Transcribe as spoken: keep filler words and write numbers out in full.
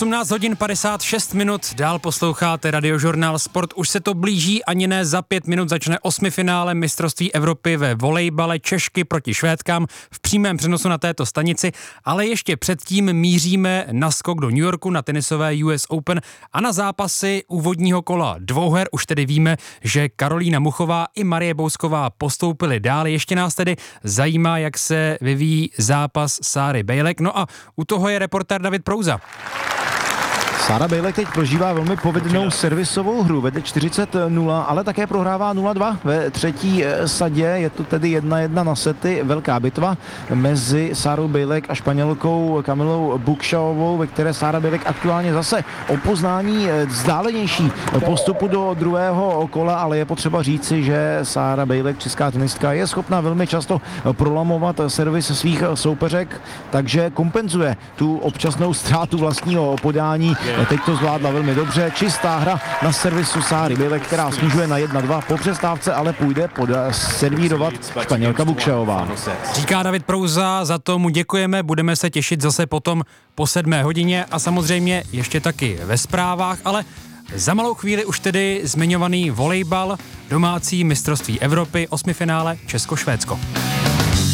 osmnáct hodin padesát šest minut, dál posloucháte Radiožurnál Sport, už se to blíží, ani ne za pět minut začne osmifinále mistrovství Evropy ve volejbale Češky proti Švédkám v přímém přenosu na této stanici, ale ještě předtím míříme na skok do New Yorku na tenisové U S Open a na zápasy úvodního kola dvouher. Už tedy víme, že Karolína Muchová i Marie Bousková postoupily dál, ještě nás tedy zajímá, jak se vyvíjí zápas Sáry Bejlek, no a u toho je reportér David Prouza. Sára Bejlek teď prožívá velmi povedenou servisovou hru, vede čtyřicet nula, ale také prohrává nula dva ve třetí sadě, je to tedy jedna jedna na sety, velká bitva mezi Sárou Bejlek a Španělkou Kamilou Bukšaovou, ve které Sára Bejlek aktuálně zase o poznání vzdálenější postupu do druhého kola, ale je potřeba říci, že Sára Bejlek, česká tenistka, je schopna velmi často prolamovat servis svých soupeřek, takže kompenzuje tu občasnou ztrátu vlastního podání. Teď to zvládla velmi dobře, čistá hra na servisu Sáry Bejlek, která snižuje na jedna dva po přestávce, ale půjde pod servírovat Španělka Bukšaová. Říká David Prouza, za to mu děkujeme, budeme se těšit zase potom po sedmé hodině a samozřejmě ještě taky ve zprávách, ale za malou chvíli už tedy zmiňovaný volejbal, domácí mistrovství Evropy, osmifinále Česko-Švédsko.